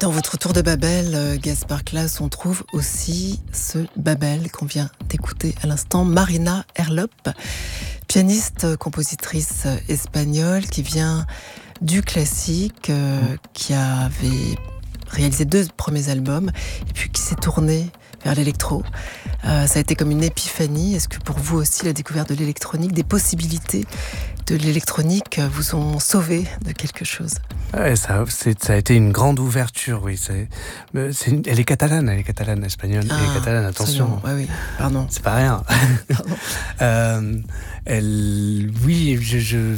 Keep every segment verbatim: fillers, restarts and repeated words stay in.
Dans votre tour de Babel, euh, Gaspard Claes, on trouve aussi ce Babel qu'on vient d'écouter à l'instant, Marina Herlop, pianiste, compositrice espagnole qui vient du classique, euh, qui avait réalisé deux premiers albums et puis qui s'est tournée vers l'électro. Euh, ça a été comme une épiphanie. Est-ce que pour vous aussi, la découverte de l'électronique, des possibilités de l'électronique vous ont sauvé de quelque chose? Ouais, ça, c'est, ça a été une grande ouverture, oui. C'est, c'est une, elle est catalane, elle est catalane, espagnole. Ah, elle est catalane, attention. Oui, oui, pardon. C'est pas rien. euh, elle, oui, je, je,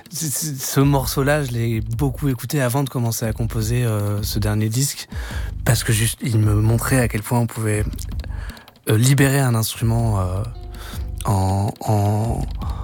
ce morceau-là, je l'ai beaucoup écouté avant de commencer à composer euh, ce dernier disque, parce que juste, il me montrait à quel point on pouvait euh, libérer un instrument euh, en, en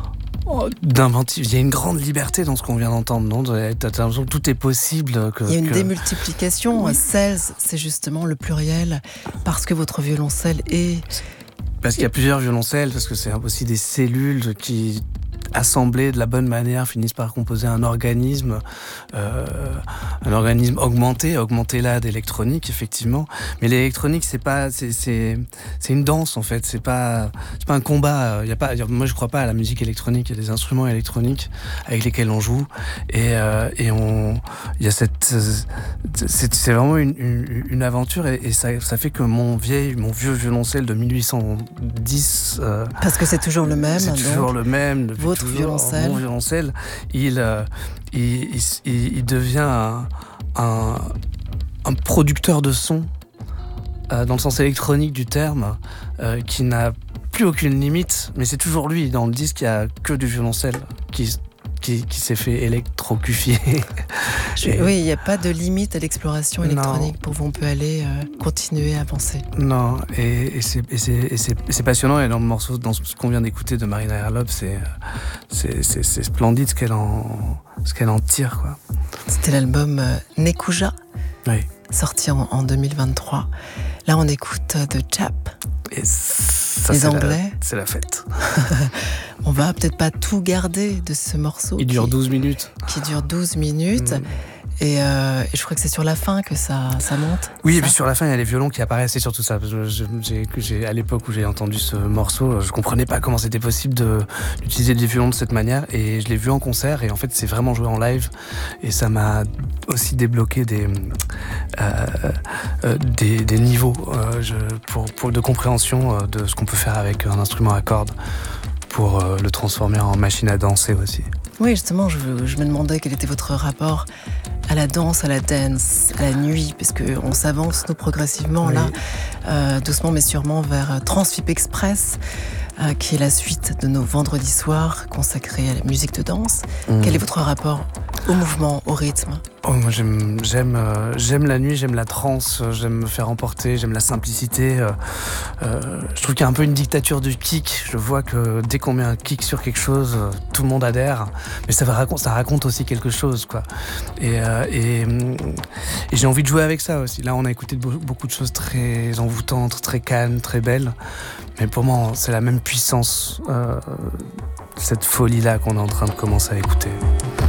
d'inventif. Il y a une grande liberté dans ce qu'on vient d'entendre, non? T'as l'impression que tout est possible. Que, Il y a une que... démultiplication. Oui. Cells, c'est justement le pluriel, parce que votre violoncelle est... Parce qu'il y a plusieurs violoncelles, parce que c'est aussi des cellules qui, assemblées de la bonne manière, finissent par composer un organisme, euh, un organisme augmenté, augmenté là d'électronique, effectivement. Mais l'électronique, c'est pas, c'est, c'est, c'est une danse en fait. C'est pas, c'est pas un combat. Il y a pas, moi, je crois pas à la musique électronique. Il y a des instruments électroniques avec lesquels on joue, et euh, et on, il y a cette, c'est, c'est vraiment une, une, une aventure, et, et ça, ça fait que mon vieil, mon vieux violoncelle de mille huit cent dix. Euh, Parce que c'est toujours le même. C'est toujours donc, le même. Depuis votre toujours, violoncelle. Mon violoncelle, il, euh, il, il, il, il devient un, un, un producteur de son, euh, dans le sens électronique du terme, euh, qui n'a plus aucune limite, mais c'est toujours lui. Dans le disque, il n'y a que du violoncelle qui, qui, qui s'est fait électrocufier. Et... Oui, il n'y a pas de limite à l'exploration électronique. Non. Pour vous, on peut aller euh, continuer à avancer. Non, et, et, c'est, et, c'est, et, c'est, et c'est passionnant. Et dans le morceau, dans ce qu'on vient d'écouter de Marina Herlop, c'est, c'est, c'est, c'est splendide ce qu'elle en, ce qu'elle en tire, quoi. C'était l'album euh, Nekuja, oui. sorti en, en deux mille vingt-trois. Là, on écoute euh, The Chap. Et ça, les c'est Anglais. La, c'est la fête. On va peut-être pas tout garder de ce morceau. Il dure qui, douze minutes. Qui dure douze minutes. Mmh. Et, euh, et je crois que c'est sur la fin que ça, ça monte. Oui, ça. Et puis sur la fin, il y a les violons qui apparaissent, c'est surtout ça. Parce que je, j'ai, j'ai, à l'époque où j'ai entendu ce morceau, je comprenais pas comment c'était possible de, d'utiliser des violons de cette manière. Et je l'ai vu en concert, et en fait, c'est vraiment joué en live. Et ça m'a aussi débloqué des, euh, euh, des, des niveaux euh, je, pour, pour, de compréhension euh, de ce qu'on peut faire avec un instrument à cordes, pour euh, le transformer en machine à danser aussi. Oui, justement, je, je me demandais quel était votre rapport à la danse, à la dance, à la nuit, parce qu'on s'avance, nous, progressivement, oui. là, euh, doucement mais sûrement, vers Transfip Express, euh, qui est la suite de nos vendredis soirs consacrés à la musique de danse. Mmh. Quel est votre rapport au mouvement, au rythme ? Oh, moi j'aime, j'aime, euh, j'aime la nuit, j'aime la trance, j'aime me faire emporter, j'aime la simplicité. Euh, euh, je trouve qu'il y a un peu une dictature du kick. Je vois que dès qu'on met un kick sur quelque chose, euh, tout le monde adhère. Mais ça raconte, ça raconte aussi quelque chose, quoi. Et, euh, et, et j'ai envie de jouer avec ça aussi. Là, on a écouté beaucoup de choses très envoûtantes, très calmes, très belles. Mais pour moi, c'est la même puissance, euh, cette folie-là qu'on est en train de commencer à écouter.